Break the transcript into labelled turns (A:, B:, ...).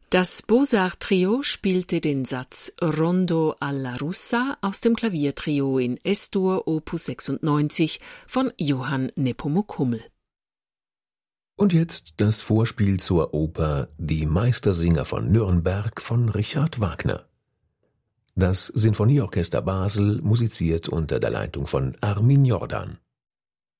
A: Das Beaux-Arts-Trio spielte den Satz Rondo alla Russa aus dem Klaviertrio in S-Dur Opus 96 von Johann Nepomuk Hummel.
B: Und jetzt das Vorspiel zur Oper Die Meistersinger von Nürnberg von Richard Wagner. Das Sinfonieorchester Basel musiziert unter der Leitung von Armin Jordan.